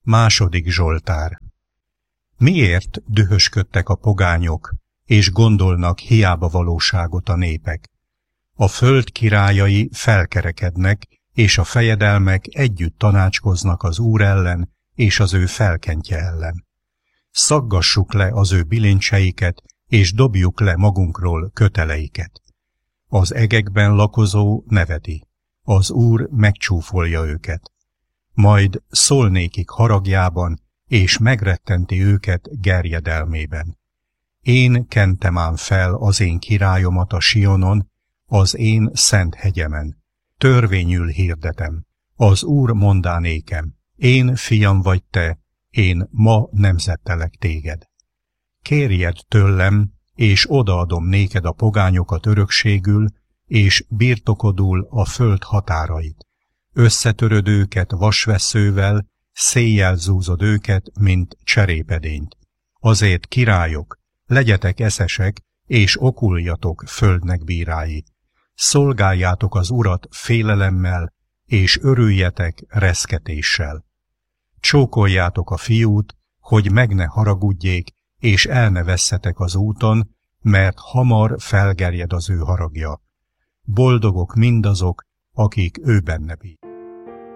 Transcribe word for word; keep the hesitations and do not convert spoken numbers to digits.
Második Zsoltár. Miért dühösködtek a pogányok, és gondolnak hiába valóságot a népek? A föld királyai felkerekednek, és a fejedelmek együtt tanácskoznak az Úr ellen és az ő felkentje ellen. Szaggassuk le az ő bilincseiket, és dobjuk le magunkról köteleiket. Az egekben lakozó neveti, az Úr megcsúfolja őket. Majd szól nékik haragjában, és megrettenti őket gerjedelmében. Én kentem ám fel az én királyomat a Sionon, az én szent hegyemen. Törvényül hirdetem. Az Úr mondá nékem, én fiam vagy te, én ma nemzettelek téged. Kérjed tőlem, és odaadom néked a pogányokat örökségül, és birtokodul a föld határait. Összetöröd őket vasvesszővel, széjjel zúzod őket, mint cserépedényt. Azért, királyok, legyetek eszesek, és okuljatok földnek bírái. Szolgáljátok az Urat félelemmel, és örüljetek reszketéssel. Csókoljátok a fiút, hogy meg ne haragudjék, és el ne vesszetek az úton, mert hamar felgerjed az ő haragja. Boldogok mindazok, akik ő benne bíznak.